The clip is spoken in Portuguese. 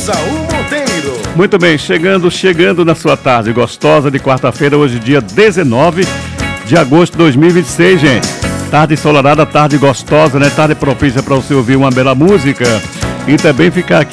Esaú Monteiro. Muito bem, chegando na sua tarde gostosa de quarta-feira, hoje dia 19 de agosto de 2026, gente. Tarde ensolarada, tarde gostosa, né? Tarde propícia para você ouvir uma bela música e também ficar aqui